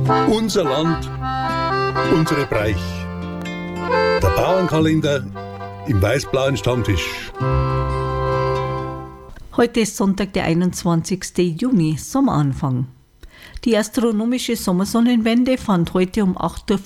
Unser Land, unsere Breich. Der Bauernkalender im weiß-blauen Stammtisch. Heute ist Sonntag, der 21. Juni, Sommeranfang. Die astronomische Sommersonnenwende fand heute um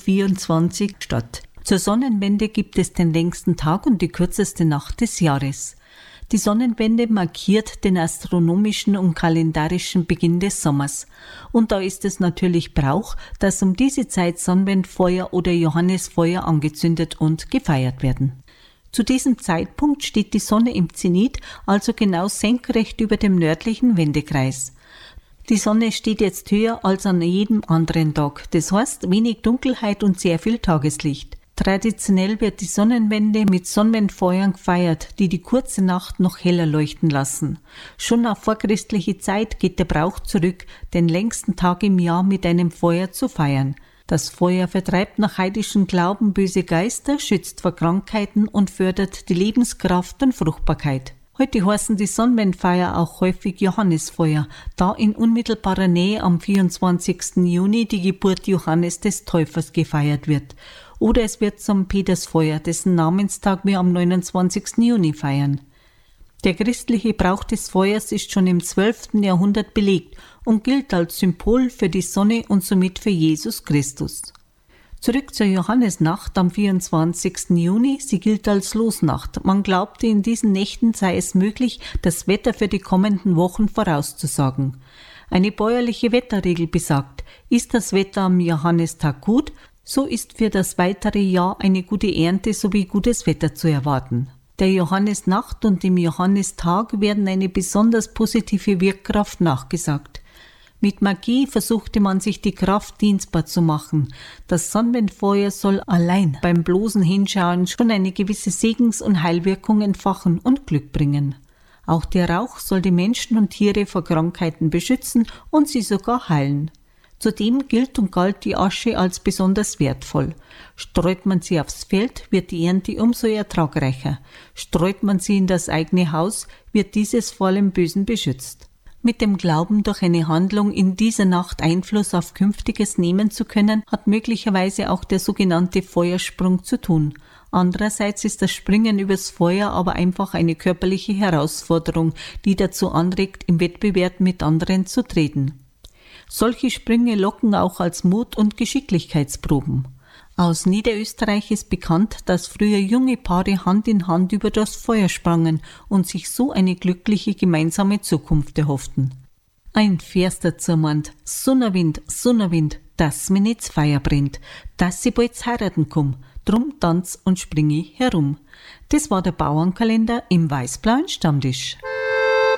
8.24 Uhr statt. Zur Sonnenwende gibt es den längsten Tag und die kürzeste Nacht des Jahres. Die Sonnenwende markiert den astronomischen und kalendarischen Beginn des Sommers. Und da ist es natürlich Brauch, dass um diese Zeit Sonnenwendfeuer oder Johannisfeuer angezündet und gefeiert werden. Zu diesem Zeitpunkt steht die Sonne im Zenit, also genau senkrecht über dem nördlichen Wendekreis. Die Sonne steht jetzt höher als an jedem anderen Tag, das heißt wenig Dunkelheit und sehr viel Tageslicht. Traditionell wird die Sonnenwende mit Sonnenwendfeuern gefeiert, die die kurze Nacht noch heller leuchten lassen. Schon auf vorchristliche Zeit geht der Brauch zurück, den längsten Tag im Jahr mit einem Feuer zu feiern. Das Feuer vertreibt nach heidnischem Glauben böse Geister, schützt vor Krankheiten und fördert die Lebenskraft und Fruchtbarkeit. Heute heißen die Sonnenwendfeier auch häufig Johannisfeuer, da in unmittelbarer Nähe am 24. Juni die Geburt Johannes des Täufers gefeiert wird. Oder es wird zum Petersfeuer, dessen Namenstag wir am 29. Juni feiern. Der christliche Brauch des Feuers ist schon im 12. Jahrhundert belegt und gilt als Symbol für die Sonne und somit für Jesus Christus. Zurück zur Johannisnacht am 24. Juni, sie gilt als Losnacht. Man glaubte, in diesen Nächten sei es möglich, das Wetter für die kommenden Wochen vorauszusagen. Eine bäuerliche Wetterregel besagt, ist das Wetter am Johannistag gut, so ist für das weitere Jahr eine gute Ernte sowie gutes Wetter zu erwarten. Der Johannisnacht und dem Johannistag werden eine besonders positive Wirkkraft nachgesagt. Mit Magie versuchte man sich die Kraft dienstbar zu machen. Das Sonnenwendfeuer soll allein beim bloßen Hinschauen schon eine gewisse Segens- und Heilwirkung entfachen und Glück bringen. Auch der Rauch soll die Menschen und Tiere vor Krankheiten beschützen und sie sogar heilen. Zudem gilt und galt die Asche als besonders wertvoll. Streut man sie aufs Feld, wird die Ernte umso ertragreicher. Streut man sie in das eigene Haus, wird dieses vor allem Bösen beschützt. Mit dem Glauben, durch eine Handlung in dieser Nacht Einfluss auf Künftiges nehmen zu können, hat möglicherweise auch der sogenannte Feuersprung zu tun. Andererseits ist das Springen übers Feuer aber einfach eine körperliche Herausforderung, die dazu anregt, im Wettbewerb mit anderen zu treten. Solche Sprünge locken auch als Mut- und Geschicklichkeitsproben. Aus Niederösterreich ist bekannt, dass früher junge Paare Hand in Hand über das Feuer sprangen und sich so eine glückliche gemeinsame Zukunft erhofften. Ein Vers dazu meint: Sonnenwind, Sonnenwind, dass mir nicht Feuer brennt, dass ich bald heiraten komm, drum tanz und spring ich herum. Das war der Bauernkalender im weiß-blauen Stammtisch.